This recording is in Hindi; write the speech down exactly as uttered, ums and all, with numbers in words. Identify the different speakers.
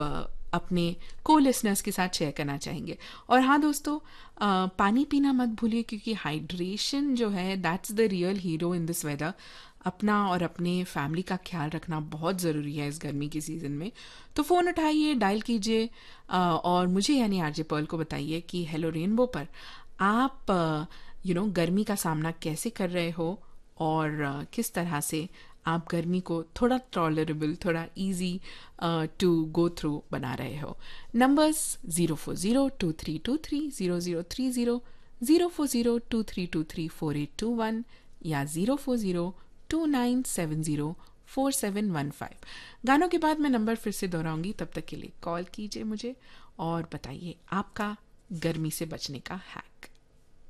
Speaker 1: अ, अपने को लिसनर्स के साथ शेयर करना चाहेंगे। और हाँ दोस्तों, अ, पानी पीना मत भूलिए, क्योंकि हाइड्रेशन जो है that's the real hero in this weather. अपना और अपने फैमिली का ख्याल रखना बहुत ज़रूरी है इस गर्मी के सीज़न में। तो फ़ोन उठाइए, डायल कीजिए, अ, और मुझे यानी आरजे पर्ल को बताइए कि हेलो रेनबो पर आप यू नो गर्मी का सामना कैसे कर रहे हो, और अ, किस तरह से आप गर्मी को थोड़ा टॉलरेबल, थोड़ा इजी टू गो थ्रू बना रहे हो। Numbers zero four zero two three to three zero zero three zero, zero four zero two three to three four eight to one, या zero four zero two nine seven zero four seven one five. गानों के बाद मैं नंबर फिर से दोहराऊंगी, तब तक के लिए कॉल कीजिए मुझे और बताइए आपका गर्मी से बचने का हैक।